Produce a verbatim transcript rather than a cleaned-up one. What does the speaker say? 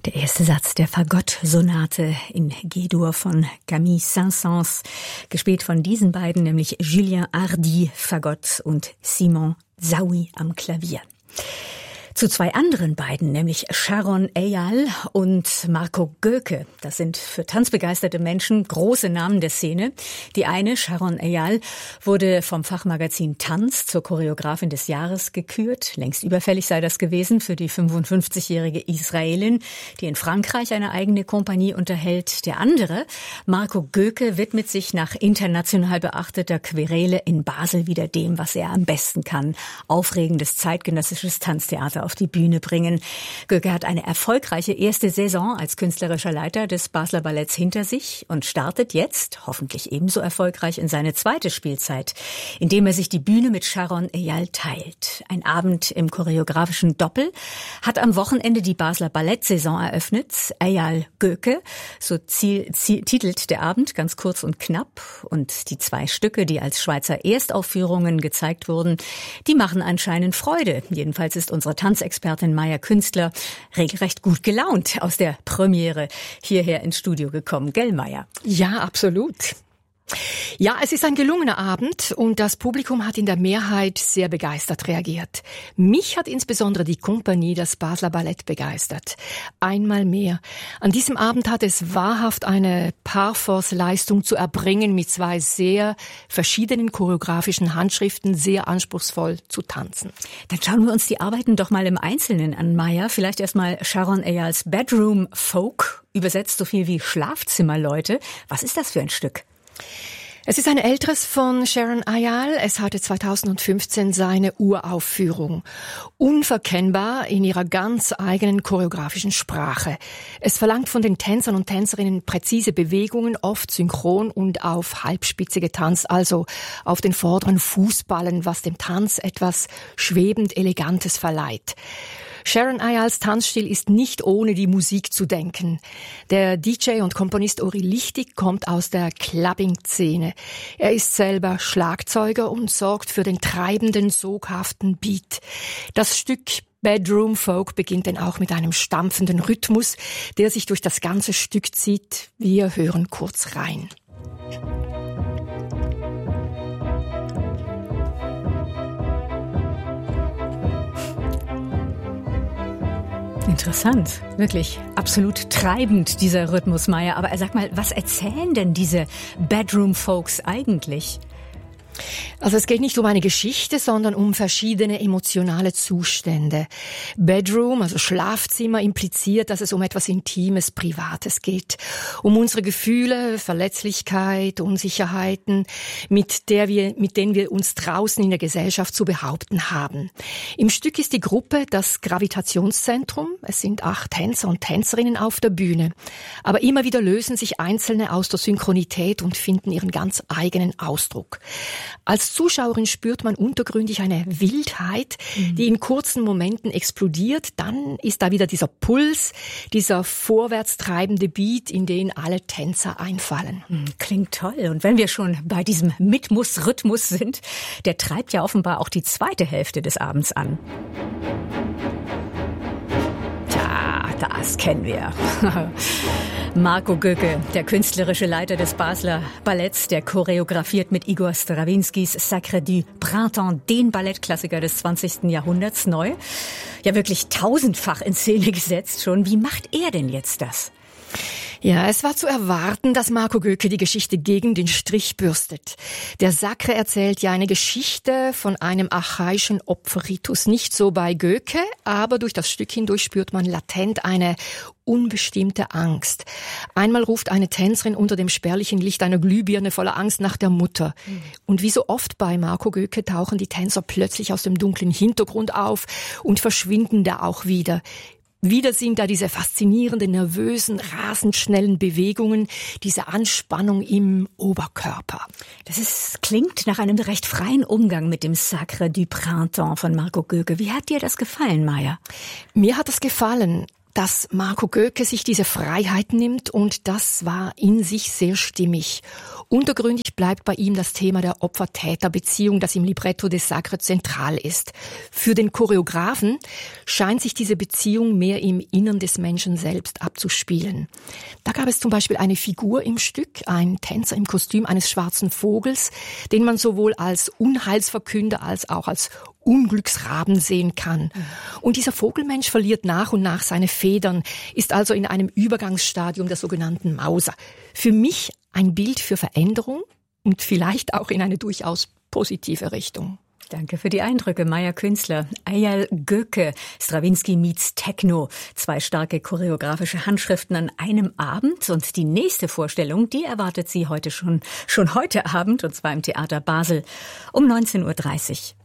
Der erste Satz der Fagott-Sonate in G-Dur von Camille Saint-Saëns, gespielt von diesen beiden, nämlich Julien Hardy, Fagott, und Simon Saoui am Klavier. Zu zwei anderen beiden, nämlich Sharon Eyal und Marco Göke. Das sind für tanzbegeisterte Menschen große Namen der Szene. Die eine, Sharon Eyal, wurde vom Fachmagazin Tanz zur Choreografin des Jahres gekürt. Längst überfällig sei das gewesen für die fünfundfünfzigjährige Israelin, die in Frankreich eine eigene Kompanie unterhält. Der andere, Marco Göke, widmet sich nach international beachteter Querele in Basel wieder dem, was er am besten kann: aufregendes zeitgenössisches Tanztheater auf die Bühne bringen. Göke hat eine erfolgreiche erste Saison als künstlerischer Leiter des Basler Balletts hinter sich und startet jetzt, hoffentlich ebenso erfolgreich, in seine zweite Spielzeit, indem er sich die Bühne mit Sharon Eyal teilt. Ein Abend im choreografischen Doppel hat am Wochenende die Basler Ballettsaison eröffnet. Eyal Göke, so ziel, ziel, titelt der Abend, ganz kurz und knapp. Und die zwei Stücke, die als Schweizer Erstaufführungen gezeigt wurden, die machen anscheinend Freude. Jedenfalls ist unsere Tanzexpertin Maja Künstler regelrecht gut gelaunt aus der Premiere hierher ins Studio gekommen. Gell, Maja? Ja, absolut. Ja, es ist ein gelungener Abend und das Publikum hat in der Mehrheit sehr begeistert reagiert. Mich hat insbesondere die Kompanie, das Basler Ballett, begeistert. Einmal mehr. An diesem Abend hat es wahrhaft eine Parforce-Leistung zu erbringen, mit zwei sehr verschiedenen choreografischen Handschriften sehr anspruchsvoll zu tanzen. Dann schauen wir uns die Arbeiten doch mal im Einzelnen an, Maja. Vielleicht erstmal Sharon Eyals Bedroom Folk, übersetzt so viel wie Schlafzimmerleute. Was ist das für ein Stück? Es ist ein älteres von Sharon Eyal. Es hatte zweitausendfünfzehn seine Uraufführung. Unverkennbar in ihrer ganz eigenen choreografischen Sprache. Es verlangt von den Tänzern und Tänzerinnen präzise Bewegungen, oft synchron und auf Halbspitze getanzt, also auf den vorderen Fußballen, was dem Tanz etwas schwebend Elegantes verleiht. Sharon Eyals Tanzstil ist nicht ohne die Musik zu denken. Der D J und Komponist Uri Lichtig kommt aus der Clubbing-Szene. Er ist selber Schlagzeuger und sorgt für den treibenden, soghaften Beat. Das Stück Bedroom Folk beginnt dann auch mit einem stampfenden Rhythmus, der sich durch das ganze Stück zieht. Wir hören kurz rein. Interessant, wirklich absolut treibend, dieser Rhythmus, Maja. Aber sag mal, was erzählen denn diese Bedroom Folks eigentlich? Also es geht nicht um eine Geschichte, sondern um verschiedene emotionale Zustände. Bedroom, also Schlafzimmer, impliziert, dass es um etwas Intimes, Privates geht. Um unsere Gefühle, Verletzlichkeit, Unsicherheiten, mit der wir, mit denen wir uns draußen in der Gesellschaft zu behaupten haben. Im Stück ist die Gruppe das Gravitationszentrum. Es sind acht Tänzer und Tänzerinnen auf der Bühne. Aber immer wieder lösen sich Einzelne aus der Synchronität und finden ihren ganz eigenen Ausdruck. Als Zuschauerin spürt man untergründig eine Wildheit, mhm. die in kurzen Momenten explodiert. Dann ist da wieder dieser Puls, dieser vorwärts treibende Beat, in den alle Tänzer einfallen. Klingt toll. Und wenn wir schon bei diesem Rhythmus-Rhythmus sind, der treibt ja offenbar auch die zweite Hälfte des Abends an. Tja, das kennen wir. Marco Göke, der künstlerische Leiter des Basler Balletts, der choreografiert mit Igor Strawinskys Sacre du Printemps den Ballettklassiker des zwanzigsten Jahrhunderts neu. Ja, wirklich tausendfach in Szene gesetzt schon. Wie macht er denn jetzt das? Ja, es war zu erwarten, dass Marco Göke die Geschichte gegen den Strich bürstet. Der Sacre erzählt ja eine Geschichte von einem archaischen Opferritus. Nicht so bei Göke, aber durch das Stück hindurch spürt man latent eine unbestimmte Angst. Einmal ruft eine Tänzerin unter dem spärlichen Licht einer Glühbirne voller Angst nach der Mutter. Mhm. Und wie so oft bei Marco Göke tauchen die Tänzer plötzlich aus dem dunklen Hintergrund auf und verschwinden da auch wieder. Wieder sind da diese faszinierenden, nervösen, rasend schnellen Bewegungen, diese Anspannung im Oberkörper. Das ist, klingt nach einem recht freien Umgang mit dem Sacre du Printemps von Marco Göke. Wie hat dir das gefallen, Maja? Mir hat das gefallen. dass Marco Göke sich diese Freiheit nimmt und das war in sich sehr stimmig. Untergründig bleibt bei ihm das Thema der Opfer-Täter-Beziehung, das im Libretto des Sacre zentral ist. Für den Choreografen scheint sich diese Beziehung mehr im Innern des Menschen selbst abzuspielen. Da gab es zum Beispiel eine Figur im Stück, ein Tänzer im Kostüm eines schwarzen Vogels, den man sowohl als Unheilsverkünder als auch als Unglücksraben sehen kann. Und dieser Vogelmensch verliert nach und nach seine Federn, ist also in einem Übergangsstadium der sogenannten Mauser. Für mich ein Bild für Veränderung und vielleicht auch in eine durchaus positive Richtung. Danke für die Eindrücke, Maja Künstler. Eyal Göke, Stravinsky meets Techno. Zwei starke choreografische Handschriften an einem Abend. Und die nächste Vorstellung, die erwartet Sie heute schon, schon heute Abend, und zwar im Theater Basel um neunzehn Uhr dreißig.